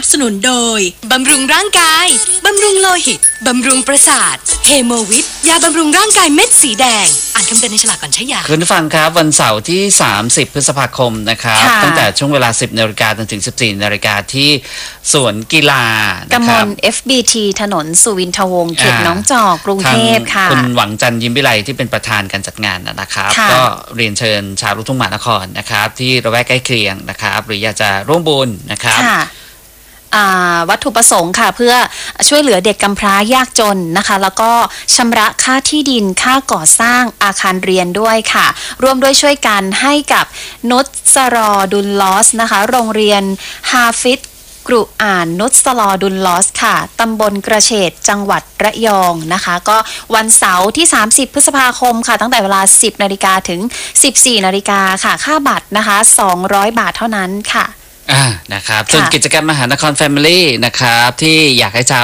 สนุนโดยบำรุงร่างกายบำรุงโลหิตบำรุงประสาทเฮโมวิทยาบำรุงร่างกายเม็ดสีแดงอ่านคำเตือนในฉลากก่อนใช้ยาคุณผู้ฟังครับวันเสาร์ที่30พฤษภาคมนะครับตั้งแต่ช่วงเวลา 10 นาฬิกาจนถึง 14 นาฬิกาที่สวนกีฬากมล FBT ถนนสุวินทวงศ์เขตหนองจอกกรุงเทพค่ะคุณหวังจันทร์ยิ้มวิไลที่เป็นประธานการจัดงานนะครับก็เรียนเชิญชาวลูกทุ่งมหานครนะครับที่ระแวกใกล้เคียงนะครับหรืออยากจะร่วมบุญนะครับวัตถุประสงค์ค่ะเพื่อช่วยเหลือเด็กกำพร้ายากจนนะคะแล้วก็ชำระค่าที่ดินค่าก่อสร้างอาคารเรียนด้วยค่ะร่วมด้วยช่วยกันให้กับนุสรอดุลลอสนะคะโรงเรียนฮาฟิซกรุอ่านนุสลอดุลลอสค่ะตำบลกระเฉดจังหวัดระยองนะคะก็วันเสาร์ที่30พฤษภาคมค่ะตั้งแต่เวลา 10 นาฬิกาถึง 14 นาฬิกาค่ะค่าบัตรนะคะ200 บาทเท่านั้นค่ะนะครับส่วนกิจกรรมมหานครแฟมิลี่นะครับที่อยากให้ชาว